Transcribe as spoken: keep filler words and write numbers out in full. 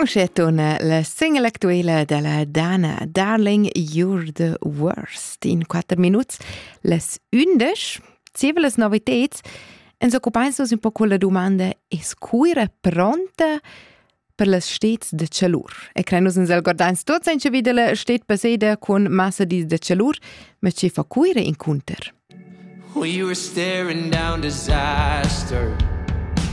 Conoscetona la single actuella della Dana, Darling, You're the Worst. In quattro minuti, les undici, zieve les novitets, e ens occupaiamo un po' con la domanda: es cuira pronta per les stets de calur? E credo che ens guardains tots in vida la stet paseda con massa di de calur, ma ci fa cuira in kunter. We were staring down disaster.